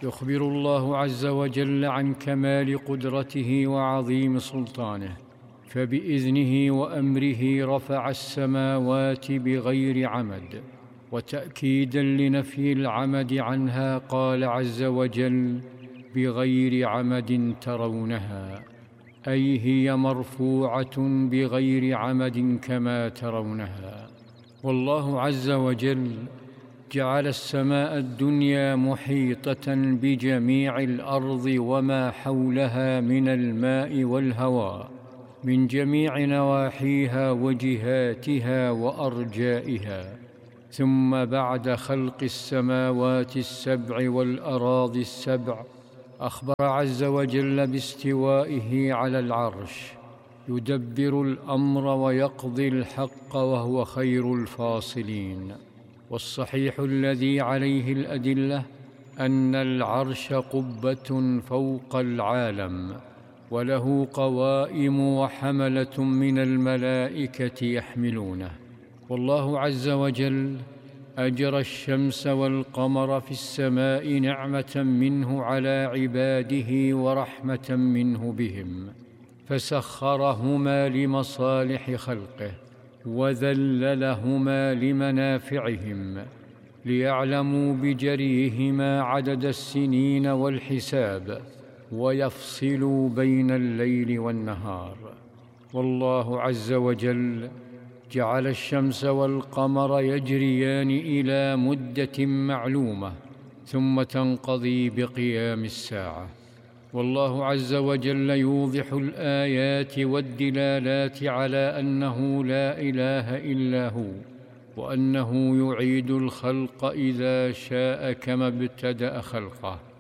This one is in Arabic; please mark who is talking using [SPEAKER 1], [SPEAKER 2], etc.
[SPEAKER 1] يخبر الله عز وجل عن كمال قدرته وعظيم سلطانه، فبإذنه وأمره رفع السماوات بغير عمد. وتأكيداً لنفي العمد عنها قال عز وجل: بغير عمد ترونها، أي هي مرفوعة بغير عمد كما ترونها. والله عز وجل جعل السماء الدنيا محيطة بجميع الأرض وما حولها من الماء والهواء من جميع نواحيها وجهاتها وأرجائها. ثم بعد خلق السماوات السبع والأراضي السبع أخبر عز وجل باستوائه على العرش، يدبر الأمر ويقضي الحق وهو خير الفاصلين. والصحيح الذي عليه الأدلة أن العرش قبة فوق العالم، وله قوائم وحملة من الملائكة يحملونه. والله عز وجل أجرى الشمس والقمر في السماء نعمة منه على عباده ورحمة منه بهم، فسخرهما لمصالح خلقه وذللهما لمنافعهم، ليعلموا بجريهما عدد السنين والحساب، ويفصلوا بين الليل والنهار. والله عز وجل جعل الشمس والقمر يجريان إلى مدة معلومة ثم تنقضي بقيام الساعة. والله عز وجل يوضح الآيات والدلالات على أنه لا إله إلا هو، وأنه يعيد الخلق إذا شاء كما ابتدأ خلقه.